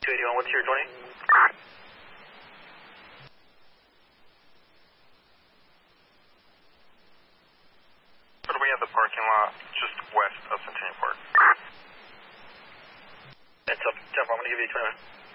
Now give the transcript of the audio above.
281, what's your 20? What do we have the parking lot just west of Centennial Park? That's up, Jeff, I'm going to give you 21.